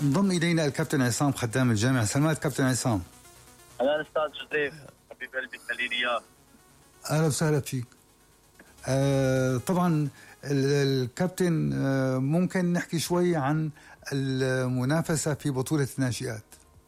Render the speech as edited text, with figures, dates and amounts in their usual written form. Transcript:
انضم إلينا الكابتن عصام خدام الجامعة. سلامات كابتن عصام. أهلا أستاذ جوزيف حبيب قلبي خليلي يا. أهلا وسهلا فيك. طبعا الكابتن ممكن نحكي شوي عن المنافسة في بطولة الناشئات.